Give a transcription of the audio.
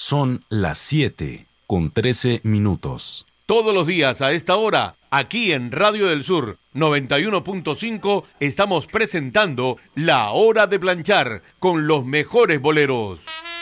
Son las 7:13. Todos los días a esta hora, aquí en Radio del Sur 91.5, estamos presentando La Hora de Planchar con los mejores boleros.